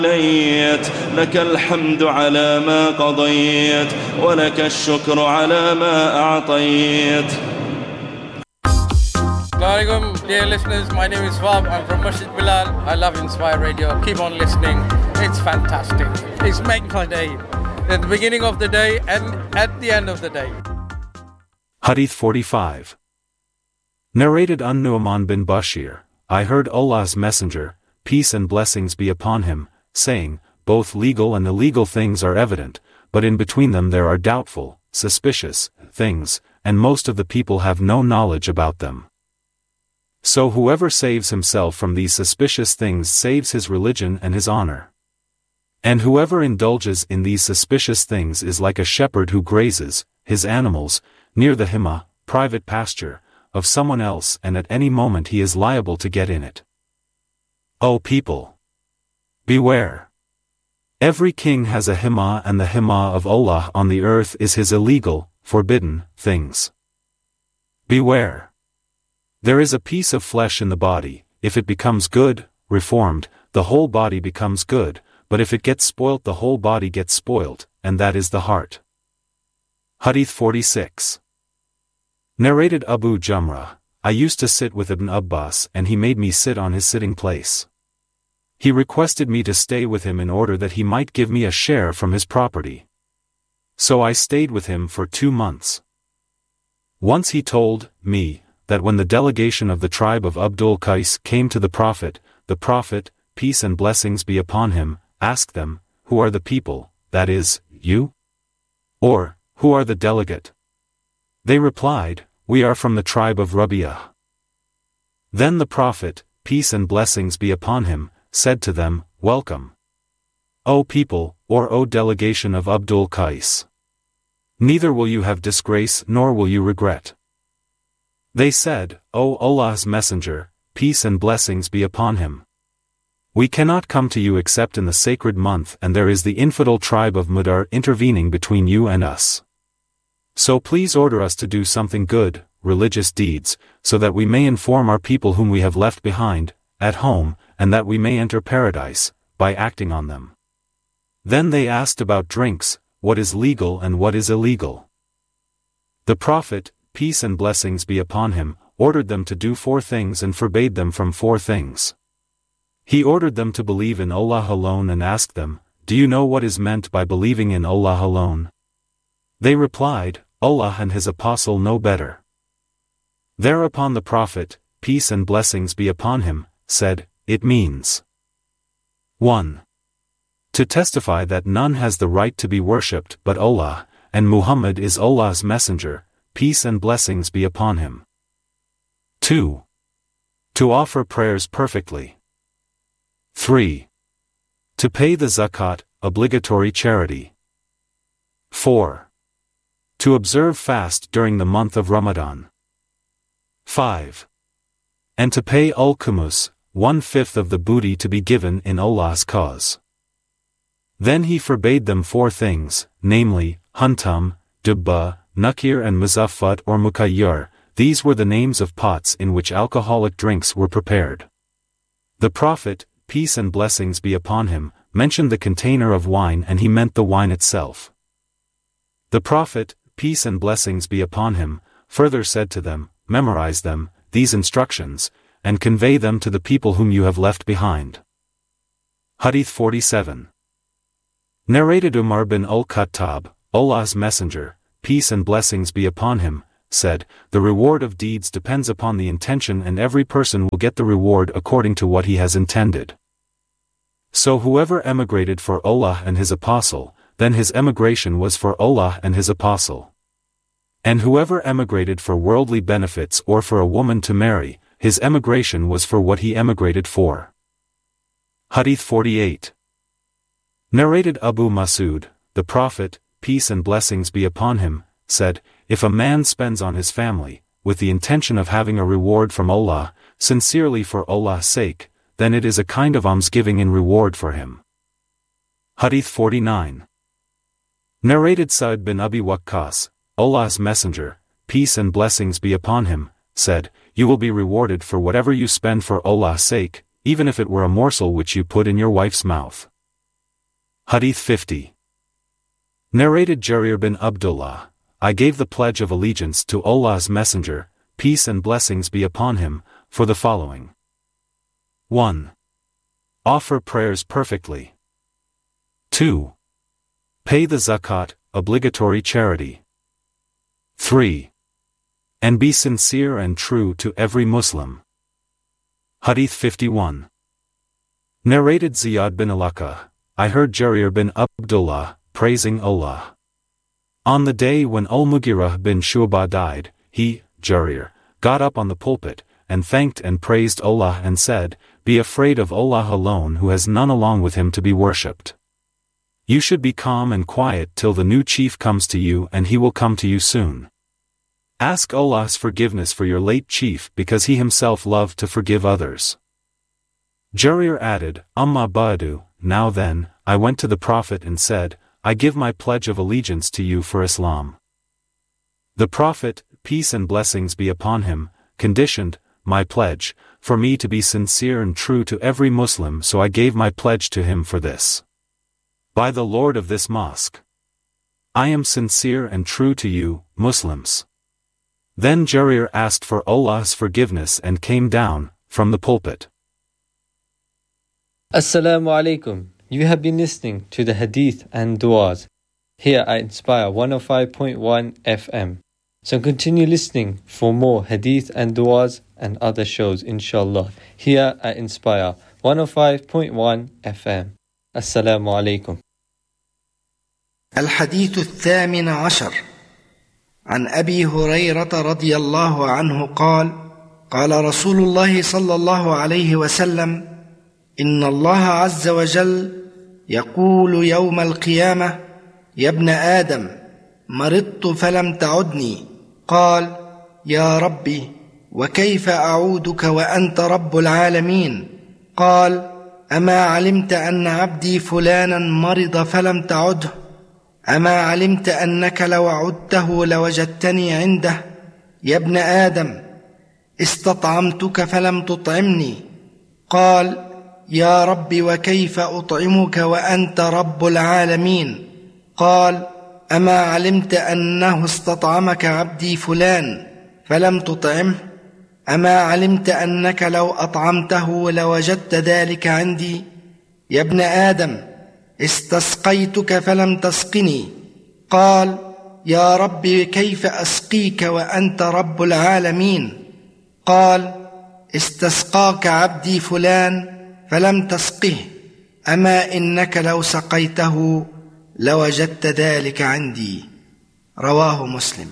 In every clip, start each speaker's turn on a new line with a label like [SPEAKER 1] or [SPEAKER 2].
[SPEAKER 1] عليت لك الحمد على ما قضيت ولك الشكر على ما أعطيت.
[SPEAKER 2] Assalamualaikum, dear listeners. My name is Fab. I'm from Masjid Bilal. I love Inspire Radio. Keep on listening. It's fantastic. It's making my day. At the beginning of the day and at the end of the day.
[SPEAKER 3] Hadith 45. Narrated An-Nu'man bin Bashir, I heard Allah's Messenger, peace and blessings be upon him, saying, both legal and illegal things are evident, but in between them there are doubtful, suspicious things, and most of the people have no knowledge about them. So whoever saves himself from these suspicious things saves his religion and his honor. And whoever indulges in these suspicious things is like a shepherd who grazes his animals near the hima, private pasture, of someone else, and at any moment he is liable to get in it. O people! Beware! Every king has a hima, and the hima of Allah on the earth is his illegal, forbidden things. Beware! There is a piece of flesh in the body, if it becomes good, reformed, the whole body becomes good, but if it gets spoilt the whole body gets spoilt, and that is the heart. Hadith 46. Narrated Abu Jamrah, I used to sit with Ibn Abbas and he made me sit on his sitting place. He requested me to stay with him in order that he might give me a share from his property. So I stayed with him for 2 months. Once he told me that when the delegation of the tribe of Abdul Qais came to the Prophet, peace and blessings be upon him, asked them, who are the people, that is, you? Or, who are the delegate? They replied, we are from the tribe of Rabi'ah. Then the Prophet, peace and blessings be upon him, said to them, welcome. O people, or O delegation of Abdul Qais! Neither will you have disgrace nor will you regret. They said, O Allah's Messenger, peace and blessings be upon him. We cannot come to you except in the sacred month, and there is the infidel tribe of Mudar intervening between you and us. So please order us to do something good, religious deeds, so that we may inform our people whom we have left behind, at home, and that we may enter paradise, by acting on them. Then they asked about drinks, what is legal and what is illegal. The Prophet, peace and blessings be upon him, ordered them to do 4 things and forbade them from 4 things. He ordered them to believe in Allah alone and asked them, do you know what is meant by believing in Allah alone? They replied, Allah and His Apostle know better. Thereupon the Prophet, peace and blessings be upon him, said, it means 1. To testify that none has the right to be worshipped but Allah, and Muhammad is Allah's messenger, peace and blessings be upon him. 2. To offer prayers perfectly. 3. To pay the zakat, obligatory charity. 4. To observe fast during the month of Ramadan. 5. And to pay al-Khumus, 1/5 of the booty to be given in Allah's cause. Then he forbade them 4 things, namely, Huntam, Dubba, Nakir and Muzaffat or Mukayyar. These were the names of pots in which alcoholic drinks were prepared. The Prophet, peace and blessings be upon him, mentioned the container of wine and he meant the wine itself. The Prophet, peace and blessings be upon him, further said to them, memorize them, these instructions, and convey them to the people whom you have left behind. Hadith 47. Narrated Umar bin al-Khattab, Allah's Messenger, peace and blessings be upon him, said, the reward of deeds depends upon the intention and every person will get the reward according to what he has intended. So whoever emigrated for Allah and His Apostle, then his emigration was for Allah and His Apostle. And whoever emigrated for worldly benefits or for a woman to marry, his emigration was for what he emigrated for. Hadith 48. Narrated Abu Masud, the Prophet, peace and blessings be upon him, said, if a man spends on his family, with the intention of having a reward from Allah, sincerely for Allah's sake, then it is a kind of almsgiving in reward for him. Hadith 49. Narrated Sa'd bin Abi Waqqas, Allah's Messenger, peace and blessings be upon him, said, you will be rewarded for whatever you spend for Allah's sake, even if it were a morsel which you put in your wife's mouth. Hadith 50. Narrated Jarir bin Abdullah, I gave the pledge of allegiance to Allah's Messenger, peace and blessings be upon him, for the following. 1. Offer prayers perfectly. 2. Pay the zakat, obligatory charity. 3. And be sincere and true to every Muslim. Hadith 51. Narrated Ziyad bin Alaka, I heard Jarir bin Abdullah praising Allah. On the day when Al-Mughirah bin Shu'bah died, he, Jarir, got up on the pulpit, and thanked and praised Allah and said, Be afraid of Allah alone who has none along with him to be worshipped. You should be calm and quiet till the new chief comes to you, and he will come to you soon. Ask Allah's forgiveness for your late chief because he himself loved to forgive others. Jarir added, Amma ba'du, now then, I went to the Prophet and said, I give my pledge of allegiance to you for Islam. The Prophet, peace and blessings be upon him, conditioned, my pledge, for me to be sincere and true to every Muslim, so I gave my pledge to him for this. By the Lord of this mosque, I am sincere and true to you, Muslims. Then Jarir asked for Allah's forgiveness and came down from the pulpit.
[SPEAKER 4] Assalamu alaikum. You have been listening to the Hadith and Du'as here at Inspire 105.1 FM. So continue listening for more Hadith and Du'as and other shows, inshallah, here at Inspire 105.1 FM. Assalamu alaikum.
[SPEAKER 5] الحديث الثامن عشر عن أبي هريرة رضي الله عنه قال قال رسول الله صلى الله عليه وسلم إن الله عز وجل يقول يوم القيامة يا ابن آدم مرضت فلم تعدني قال يا ربي وكيف أعودك وأنت رب العالمين قال أما علمت أن عبدي فلانا مرض فلم تعده أما علمت أنك لو عدته لوجدتني عنده يا ابن آدم استطعمتك فلم تطعمني قال يا رب وكيف أطعمك وأنت رب العالمين قال أما علمت أنه استطعمك عبدي فلان فلم تطعمه أما علمت أنك لو أطعمته لوجدت ذلك عندي يا ابن آدم استسقيتك فلم تسقني قال يا رب كيف أسقيك وأنت رب العالمين قال استسقاك عبدي فلان فلم تسقه أما إنك لو سقيته لوجدت ذلك عندي رواه مسلم.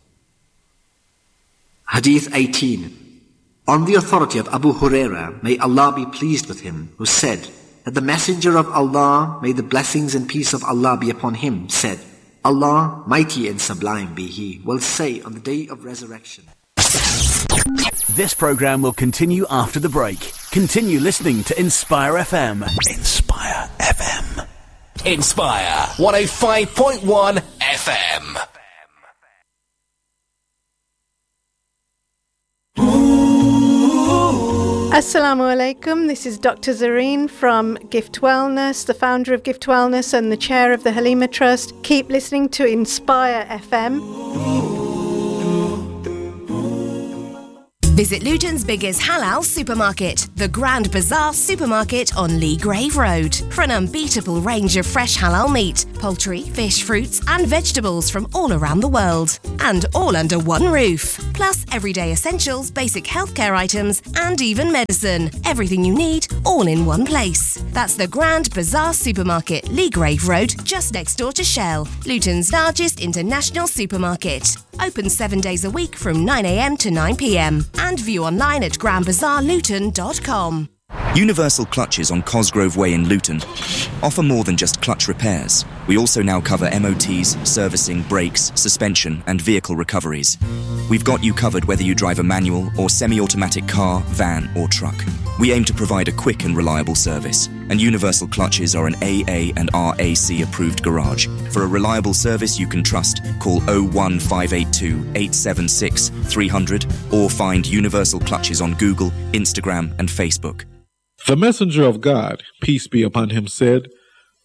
[SPEAKER 6] Hadith 18. On the authority of Abu Huraira, may Allah be pleased with him, who said that the Messenger of Allah, may the blessings and peace of Allah be upon him, said, Allah, mighty and sublime be He, will say on the day of resurrection.
[SPEAKER 7] This program will continue after the break. Continue listening to Inspire FM. Inspire FM.
[SPEAKER 8] Inspire 105.1 FM.
[SPEAKER 9] Assalamu alaikum, this is Dr. Zareen from Gift Wellness, the founder of Gift Wellness and the chair of the Halima Trust. Keep listening to Inspire FM.
[SPEAKER 10] Visit Luton's biggest halal supermarket, the Grand Bazaar Supermarket on Lee Grave Road, for an unbeatable range of fresh halal meat, poultry, fish, fruits and vegetables from all around the world. And all under one roof. Plus everyday essentials, basic healthcare items and even medicine. Everything you need, all in one place. That's the Grand Bazaar Supermarket, Lee Grave Road, just next door to Shell, Luton's largest international supermarket. Open 7 days a week from 9 a.m. to 9 p.m. And view online at grandbazaarluton.com.
[SPEAKER 11] Universal Clutches on Cosgrove Way in Luton offer more than just clutch repairs. We also now cover MOTs, servicing, brakes, suspension and vehicle recoveries. We've got you covered whether you drive a manual or semi-automatic car, van or truck. We aim to provide a quick and reliable service, and Universal Clutches are an AA and RAC approved garage. For a reliable service you can trust, call 01582 876 300 or find Universal Clutches on Google, Instagram and Facebook.
[SPEAKER 12] The messenger of God, peace be upon him, said,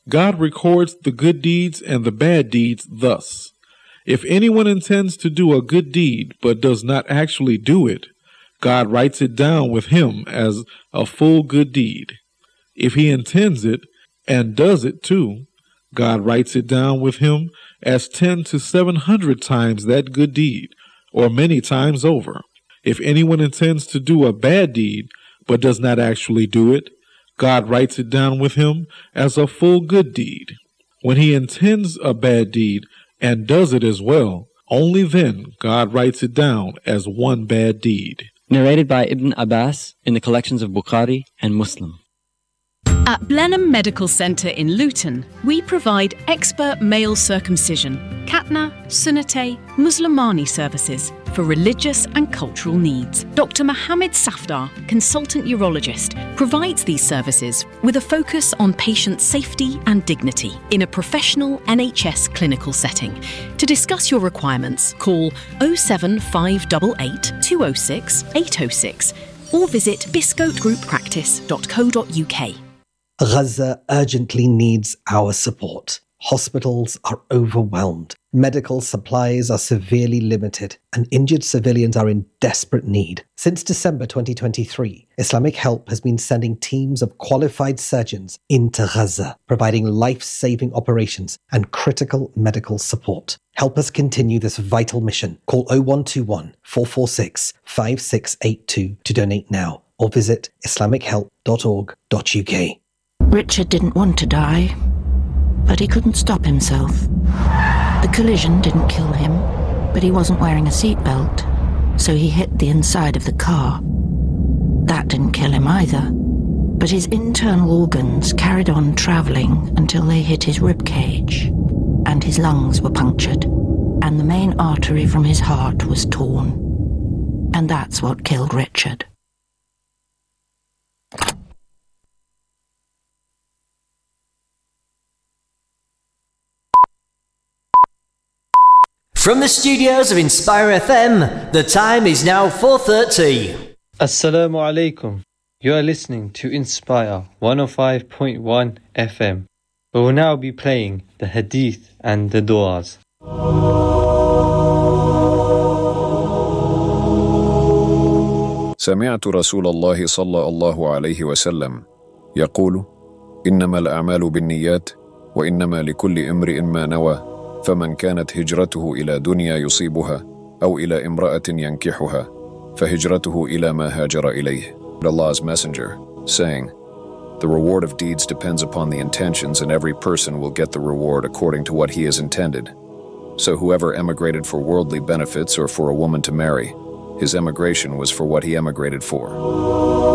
[SPEAKER 12] God records the good deeds and the bad deeds thus. If anyone intends to do a good deed but does not actually do it, God writes it down with him as a full good deed. If he intends it and does it too, God writes it down with him as 10 to 700 times that good deed, or many times over. If anyone intends to do a bad deed but does not actually do it, God writes it down with him as a full good deed. When he intends a bad deed and does it as well, only then God writes it down as one bad deed.
[SPEAKER 13] Narrated by Ibn Abbas in the collections of Bukhari and Muslim.
[SPEAKER 14] At Blenheim Medical Centre in Luton, we provide expert male circumcision, Khatna, Sunnate, Muslimani services for religious and cultural needs. Dr. Mohammed Safdar, consultant urologist, provides these services with a focus on patient safety and dignity in a professional NHS clinical setting. To discuss your requirements, call 07588 206 806 or visit biscotegrouppractice.co.uk.
[SPEAKER 15] Gaza urgently needs our support. Hospitals are overwhelmed. Medical supplies are severely limited, and injured civilians are in desperate need. Since December 2023, Islamic Help has been sending teams of qualified surgeons into Gaza, providing life-saving operations and critical medical support. Help us continue this vital mission. Call 0121 446 5682 to donate now, or visit islamichelp.org.uk.
[SPEAKER 16] Richard didn't want to die, but he couldn't stop himself. The collision didn't kill him, but he wasn't wearing a seatbelt, so he hit the inside of the car. That didn't kill him either, but his internal organs carried on travelling until they hit his rib cage, and his lungs were punctured, and the main artery from his heart was torn. And that's what killed Richard.
[SPEAKER 17] From the studios of Inspire FM, the time is now 4:30.
[SPEAKER 4] Assalamu alaikum. You are listening to Inspire 105.1 FM. We will now be playing the Hadith and the Du'as.
[SPEAKER 18] سمعت رسول الله صلى الله عليه وسلم يقول: إنما الأعمال بالنيات وإنما لكل امرئ ما نوى فمن كانت هجرته إلى دنيا يصيبها أو إلى امرأة ينكحها فهجرته إلى ما هاجر إليه. Allah's Messenger, saying, the reward of deeds depends upon the intentions, and every person will get the reward according to what he has intended. So whoever emigrated for worldly benefits or for a woman to marry, his emigration was for what he emigrated for.